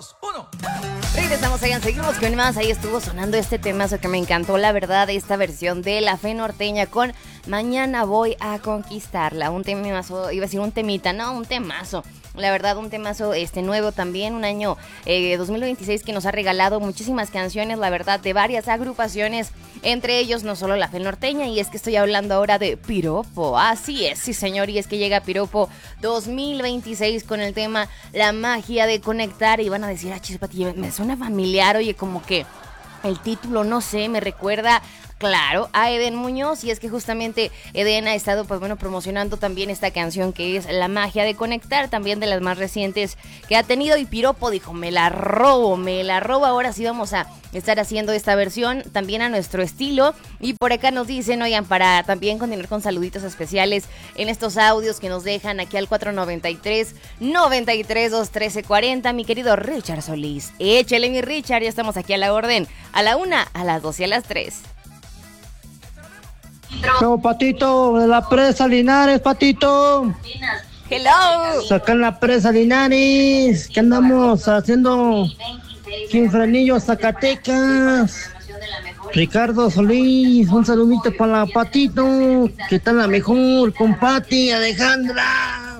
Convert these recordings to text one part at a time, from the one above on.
2, 1. Regresamos, seguimos con más. Ahí estuvo sonando este temazo que me encantó, la verdad, esta versión de La Fe Norteña con Mañana Voy a Conquistarla. Un temazo, iba a decir un temita, no, un temazo. La verdad, un temazo nuevo también, un año 2026 que nos ha regalado muchísimas canciones, la verdad, de varias agrupaciones, entre ellos no solo La Fe Norteña, y es que estoy hablando ahora de Piropo. Así es, sí señor, y es que llega Piropo 2026 con el tema La Magia de Conectar, y van a decir, Chispati, me suena familiar, oye, como que el título, no sé, me recuerda, claro, a Eden Muñoz, y es que justamente Eden ha estado, pues bueno, promocionando también esta canción que es La Magia de Conectar, también de las más recientes que ha tenido, y Piropo dijo, me la robo, ahora sí vamos a estar haciendo esta versión también a nuestro estilo, y por acá nos dicen, oigan, para también continuar con saluditos especiales en estos audios que nos dejan aquí al 493-93-213-40, mi querido Richard Solís, échele mi Richard, ya estamos aquí a la orden, a la 1, a las 2 y a las 3. No, Patito, de la presa Linares, Patito. Hello. Sacan la presa Linares, que andamos haciendo Quinfranillo, Zacatecas. Ricardo Solís, un saludito para la Patito, que está la mejor, con Pati, Alejandra.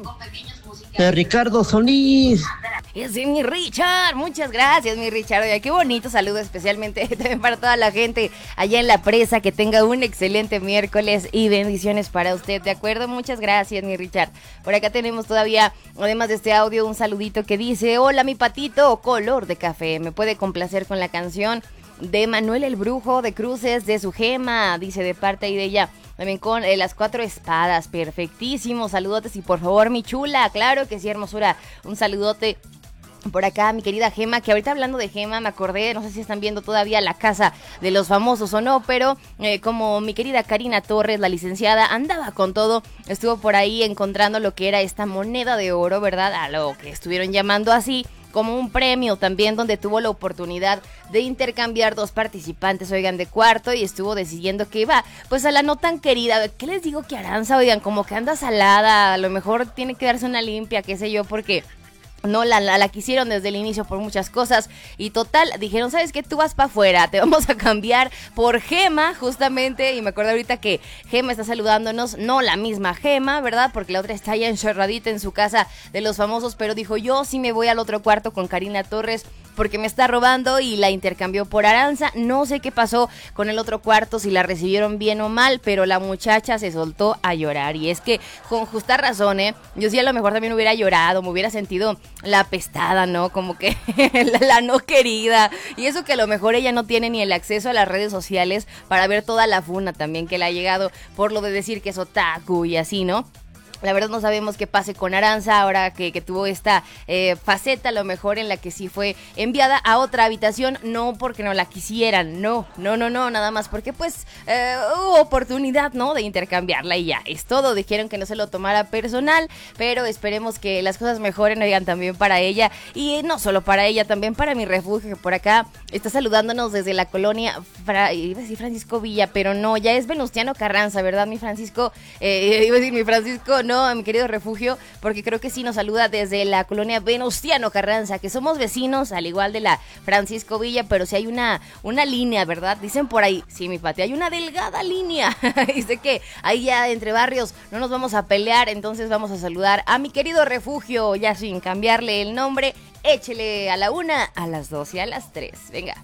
De Ricardo Solís. Ese es mi Richard, muchas gracias mi Richard, oye, qué bonito saludo especialmente también para toda la gente allá en la presa, que tenga un excelente miércoles y bendiciones para usted, ¿de acuerdo? Muchas gracias mi Richard. Por acá tenemos todavía, además de este audio, un saludito que dice, hola mi Patito, color de café, me puede complacer con la canción de Manuel el Brujo de Cruces de su Gema, dice de parte y de ella. También con las 4 espadas, perfectísimo, saludotes y por favor mi chula, claro que sí, hermosura, un saludote por acá, mi querida Gema, que ahorita hablando de Gema me acordé, no sé si están viendo todavía La Casa de los Famosos o no, pero como mi querida Karina Torres, la licenciada, andaba con todo, estuvo por ahí encontrando lo que era esta moneda de oro, ¿verdad? A lo que estuvieron llamando así, como un premio también, donde tuvo la oportunidad de intercambiar 2 participantes, oigan, de cuarto, y estuvo decidiendo que iba, pues a la no tan querida, ¿qué les digo que Aranza? Oigan, como que anda salada, a lo mejor tiene que darse una limpia, qué sé yo, porque no la quisieron desde el inicio por muchas cosas, y total, dijeron, ¿sabes qué? Tú vas para afuera, te vamos a cambiar por Gema, justamente, y me acuerdo ahorita que Gema está saludándonos, no la misma Gema, ¿verdad? Porque la otra está ya encerradita en su casa de los famosos, pero dijo, yo sí me voy al otro cuarto con Karina Torres, porque me está robando, y la intercambió por Aranza. No sé qué pasó con el otro cuarto, si la recibieron bien o mal, pero la muchacha se soltó a llorar, y es que con justa razón, yo sí a lo mejor también hubiera llorado, me hubiera sentido la apestada, ¿no? Como que la no querida, y eso que a lo mejor ella no tiene ni el acceso a las redes sociales para ver toda la funa también que le ha llegado por lo de decir que es otaku y así, ¿no? La verdad no sabemos qué pase con Aranza ahora que tuvo esta faceta, a lo mejor en la que sí fue enviada a otra habitación, no porque no la quisieran, no, nada más porque pues hubo oportunidad, ¿no? De intercambiarla y ya, es todo. Dijeron que no se lo tomara personal, pero esperemos que las cosas mejoren, oigan, también para ella, y no solo para ella, también para mi refugio, que por acá está saludándonos desde la colonia, iba a decir Francisco Villa, pero no, ya es Venustiano Carranza, ¿verdad, mi Francisco? Iba a decir mi Francisco, no, a mi querido refugio, porque creo que sí nos saluda desde la colonia Venustiano Carranza, que somos vecinos, al igual de la Francisco Villa, pero sí hay una línea, ¿verdad? Dicen por ahí, sí, mi Pati, hay una delgada línea, y sé que ahí ya entre barrios no nos vamos a pelear, entonces vamos a saludar a mi querido refugio, ya sin cambiarle el nombre, échele a la 1, a las 2 y a las 3, venga.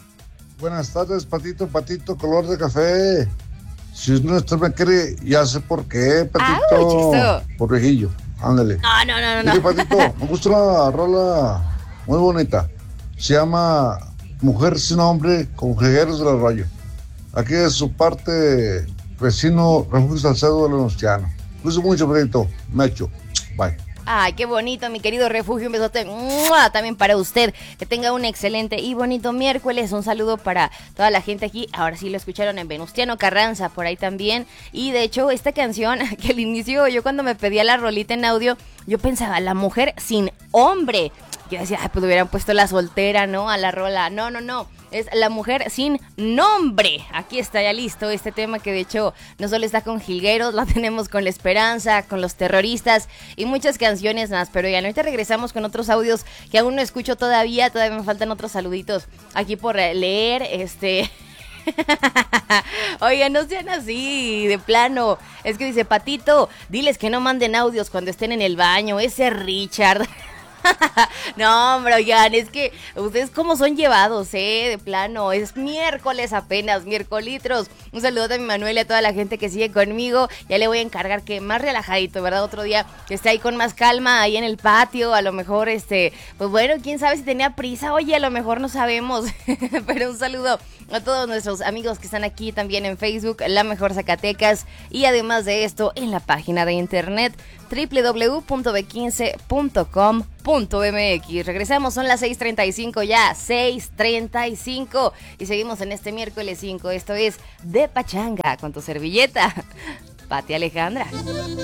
Buenas tardes, Patito, color de café. Si usted me quiere, ya sé por qué, Patito. Por viejillo, ándale. No. Mire, Patito, me gusta una rola muy bonita. Se llama Mujer sin Nombre con Jegueros del Arroyo. Aquí es su parte vecino Refugio Salcedo de Venustiano. Cuídense mucho, Patito. Mecho. Bye. Ay, qué bonito, mi querido refugio, un besote ¡mua! También para usted, que tenga un excelente y bonito miércoles, un saludo para toda la gente aquí, ahora sí lo escucharon en Venustiano Carranza, por ahí también, y de hecho esta canción, que al inicio yo cuando me pedía la rolita en audio, yo pensaba, la mujer sin hombre, Yo decía, ay, pues hubieran puesto la soltera, ¿no? A la rola. No. Es la mujer sin nombre. Aquí está ya listo este tema que de hecho no solo está con Jilgueros, lo tenemos con La Esperanza, con Los Terroristas y muchas canciones más. Pero ya ahorita regresamos con otros audios que aún no escucho todavía me faltan otros saluditos aquí por leer, Oigan, no sean así, de plano. Es que dice, Patito, diles que no manden audios cuando estén en el baño, ese Richard. No, hombre, oigan, es que ustedes cómo son llevados, de plano. Es miércoles apenas, miércolitros. Un saludo a mi Manuel y a toda la gente que sigue conmigo. Ya le voy a encargar que más relajadito, ¿verdad? Otro día que esté ahí con más calma, ahí en el patio. A lo mejor, pues bueno, quién sabe si tenía prisa. Oye, a lo mejor no sabemos. Pero un saludo a todos nuestros amigos que están aquí también en Facebook, La Mejor Zacatecas. Y además de esto, en la página de internet www.b15.com.mx. Regresamos, son las 6:35 ya, 6:35 y seguimos en este miércoles 5. Esto es De Pachanga con tu servilleta, Pati Alejandra.